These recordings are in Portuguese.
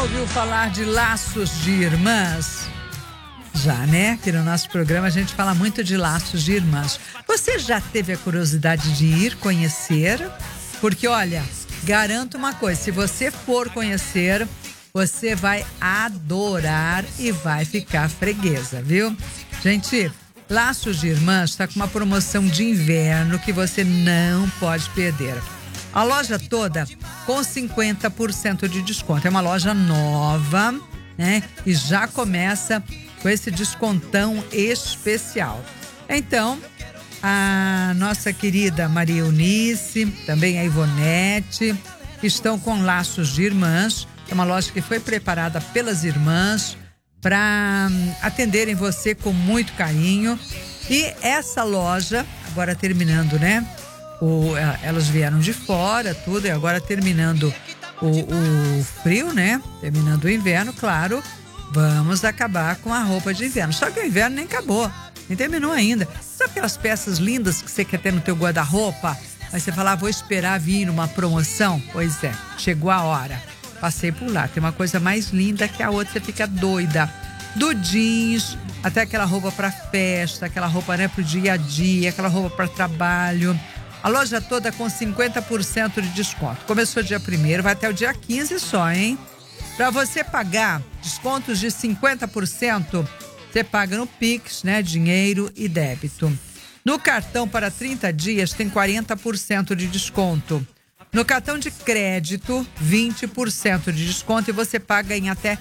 ouviu falar de laços de irmãs? Já, né? Aqui no nosso programa a gente fala muito de laços de irmãs. Você já teve a curiosidade de ir conhecer? Porque, olha, garanto uma coisa, se você for conhecer, você vai adorar e vai ficar freguesa, viu? Gente, Laços de Irmãs está com uma promoção de inverno que você não pode perder. A loja toda com 50% de desconto. É uma loja nova, né? E já começa com esse descontão especial. Então, a nossa querida Maria Eunice, também a Ivonete, estão com Laços de Irmãs. É uma loja que foi preparada pelas irmãs para atenderem você com muito carinho. E essa loja, agora terminando, né? Elas vieram de fora, tudo, e agora terminando o frio, né? Terminando o inverno, claro, vamos acabar com a roupa de inverno. Só que o inverno nem acabou, nem terminou ainda. Sabe aquelas peças lindas que você quer ter no teu guarda-roupa? Aí você fala, vou esperar vir numa promoção? Pois é, chegou a hora. Passei por lá, tem uma coisa mais linda que a outra, você fica doida. Do jeans, até aquela roupa para festa, aquela roupa, né, pro dia a dia, aquela roupa para trabalho. A loja toda com 50% de desconto. Começou dia 1º, vai até o dia 15 só, hein? Para você pagar descontos de 50%, você paga no Pix, né? Dinheiro e débito. No cartão para 30 dias tem 40% de desconto. No cartão de crédito, 20% de desconto e você paga em até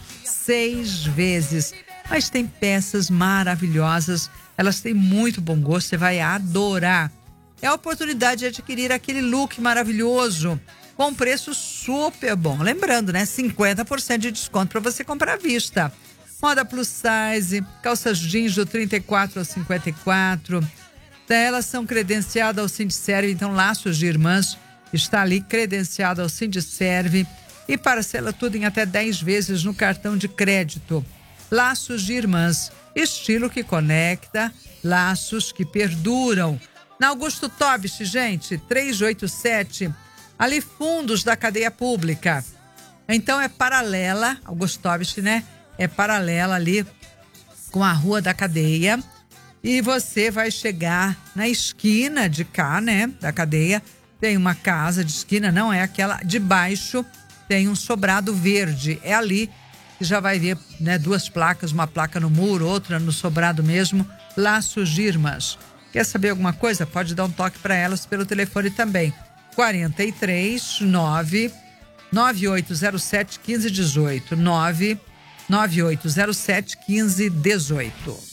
6 vezes. Mas tem peças maravilhosas, elas têm muito bom gosto, você vai adorar. É a oportunidade de adquirir aquele look maravilhoso com preço super bom. Lembrando, né? 50% de desconto para você comprar à vista. Moda plus size, calças jeans do 34 ao 54. Elas são credenciadas ao Sindicerve, então Laços de Irmãs está ali credenciado ao Sindicerve e parcela tudo em até 10 vezes no cartão de crédito. Laços de Irmãs, estilo que conecta, laços que perduram. Na Augusto Tobich, gente, 387, ali fundos da cadeia pública. Então é paralela, Augusto Tobich, né? É paralela ali com a rua da cadeia. E você vai chegar na esquina de cá, né? Da cadeia. Tem uma casa de esquina, não é aquela de baixo, tem um sobrado verde. É ali que já vai ver, né? 2 placas, uma placa no muro, outra no sobrado mesmo. Laços de Irmãs. Quer saber alguma coisa? Pode dar um toque para elas pelo telefone também. 43 9 9807 1518. 9 9807 1518.